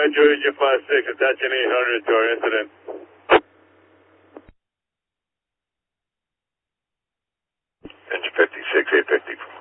Georgia 5-6, attaching 800 to our incident. Engine 56, 850.